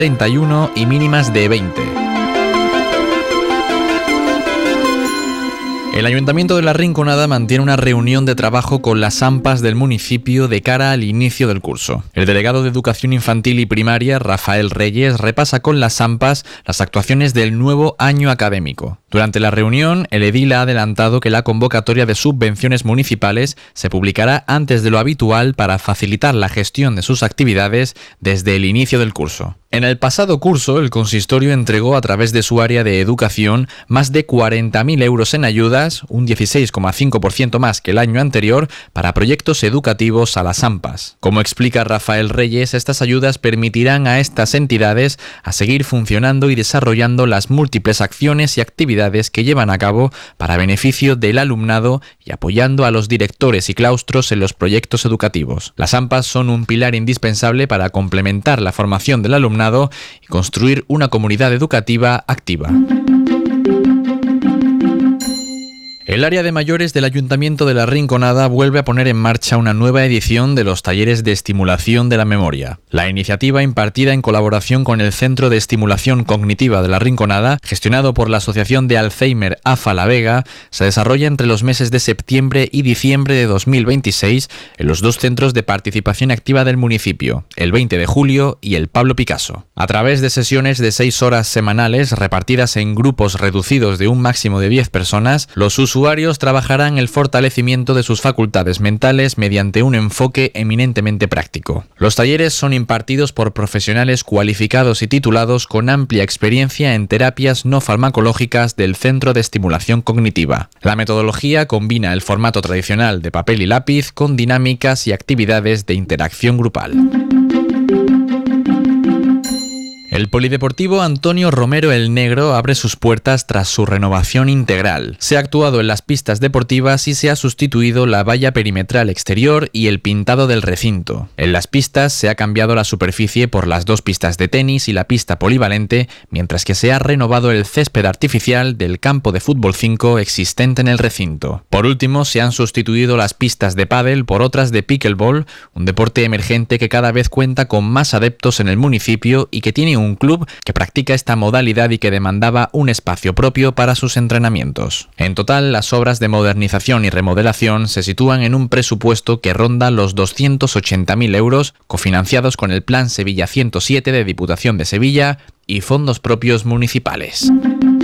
31 y mínimas de 20. El Ayuntamiento de La Rinconada mantiene una reunión de trabajo con las AMPAs del municipio de cara al inicio del curso. El delegado de Educación Infantil y Primaria, Rafael Reyes, repasa con las AMPAs las actuaciones del nuevo año académico. Durante la reunión, el edil ha adelantado que la convocatoria de subvenciones municipales se publicará antes de lo habitual para facilitar la gestión de sus actividades desde el inicio del curso. En el pasado curso, el consistorio entregó a través de su área de educación más de 40.000 euros en ayudas, un 16,5% más que el año anterior, para proyectos educativos a las AMPAs. Como explica Rafael Reyes, estas ayudas permitirán a estas entidades a seguir funcionando y desarrollando las múltiples acciones y actividades que llevan a cabo para beneficio del alumnado y apoyando a los directores y claustros en los proyectos educativos. Las AMPAs son un pilar indispensable para complementar la formación del alumnado y construir una comunidad educativa activa. El área de mayores del Ayuntamiento de La Rinconada vuelve a poner en marcha una nueva edición de los talleres de estimulación de la memoria. La iniciativa, impartida en colaboración con el Centro de Estimulación Cognitiva de La Rinconada, gestionado por la Asociación de Alzheimer AFA La Vega, se desarrolla entre los meses de septiembre y diciembre de 2026 en los dos centros de participación activa del municipio, el 20 de julio y el Pablo Picasso. A través de sesiones de 6 horas semanales repartidas en grupos reducidos de un máximo de 10 personas, los usuarios trabajarán el fortalecimiento de sus facultades mentales mediante un enfoque eminentemente práctico. Los talleres son impartidos por profesionales cualificados y titulados con amplia experiencia en terapias no farmacológicas del Centro de Estimulación Cognitiva. La metodología combina el formato tradicional de papel y lápiz con dinámicas y actividades de interacción grupal. El Polideportivo Antonio Romero el Negro abre sus puertas tras su renovación integral. Se ha actuado en las pistas deportivas y se ha sustituido la valla perimetral exterior y el pintado del recinto. En las pistas se ha cambiado la superficie por las 2 pistas de tenis y la pista polivalente, mientras que se ha renovado el césped artificial del campo de fútbol 5 existente en el recinto. Por último, se han sustituido las pistas de pádel por otras de pickleball, un deporte emergente que cada vez cuenta con más adeptos en el municipio y que tiene un club que practica esta modalidad y que demandaba un espacio propio para sus entrenamientos. En total, las obras de modernización y remodelación se sitúan en un presupuesto que ronda los 280.000 euros, cofinanciados con el Plan Sevilla 107 de Diputación de Sevilla y fondos propios municipales.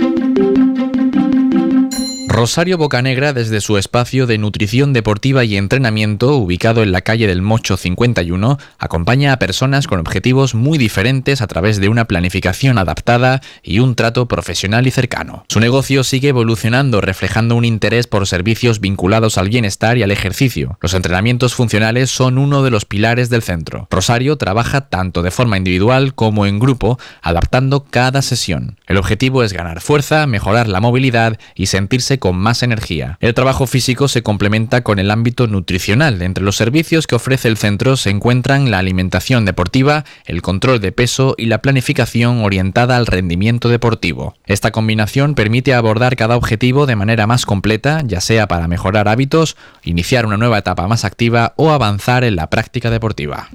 Rosario Bocanegra, desde su espacio de nutrición deportiva y entrenamiento, ubicado en la calle del Mocho 51, acompaña a personas con objetivos muy diferentes a través de una planificación adaptada y un trato profesional y cercano. Su negocio sigue evolucionando, reflejando un interés por servicios vinculados al bienestar y al ejercicio. Los entrenamientos funcionales son uno de los pilares del centro. Rosario trabaja tanto de forma individual como en grupo, adaptando cada sesión. El objetivo es ganar fuerza, mejorar la movilidad y sentirse con más energía. El trabajo físico se complementa con el ámbito nutricional. Entre los servicios que ofrece el centro se encuentran la alimentación deportiva, el control de peso y la planificación orientada al rendimiento deportivo. Esta combinación permite abordar cada objetivo de manera más completa, ya sea para mejorar hábitos, iniciar una nueva etapa más activa o avanzar en la práctica deportiva.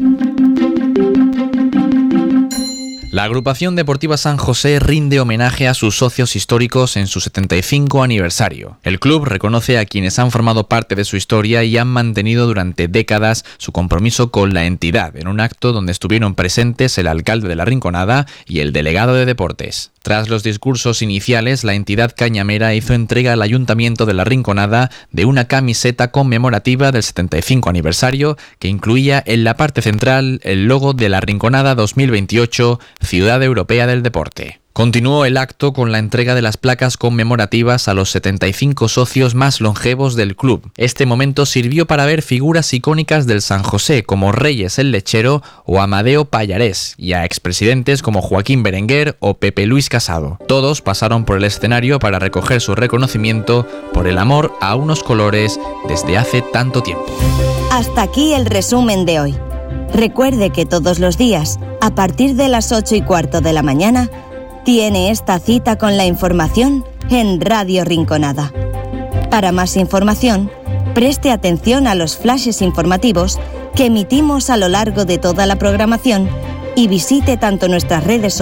La Agrupación Deportiva San José rinde homenaje a sus socios históricos en su 75 aniversario. El club reconoce a quienes han formado parte de su historia y han mantenido durante décadas su compromiso con la entidad, en un acto donde estuvieron presentes el alcalde de La Rinconada y el delegado de deportes. Tras los discursos iniciales, la entidad cañamera hizo entrega al Ayuntamiento de La Rinconada de una camiseta conmemorativa del 75 aniversario que incluía en la parte central el logo de La Rinconada 2028, Ciudad Europea del Deporte. Continuó el acto con la entrega de las placas conmemorativas a los 75 socios más longevos del club. Este momento sirvió para ver figuras icónicas del San José como Reyes el Lechero o Amadeo Pallarés y a expresidentes como Joaquín Berenguer o Pepe Luis Casado. Todos pasaron por el escenario para recoger su reconocimiento por el amor a unos colores desde hace tanto tiempo. Hasta aquí el resumen de hoy. Recuerde que todos los días, a partir de las 8:15 de la mañana, tiene esta cita con la información en Radio Rinconada. Para más información, preste atención a los flashes informativos que emitimos a lo largo de toda la programación y visite tanto nuestras redes